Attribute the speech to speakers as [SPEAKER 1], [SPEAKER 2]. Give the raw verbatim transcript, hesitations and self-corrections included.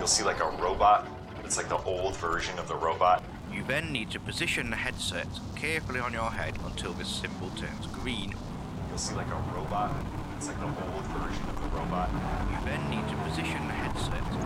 [SPEAKER 1] see like a robot. It's like the old version of the robot.
[SPEAKER 2] You then need to position the headset carefully on your head until this symbol turns green.
[SPEAKER 1] You'll see like a robot. It's like the old version of the robot.
[SPEAKER 2] You then need to position the headset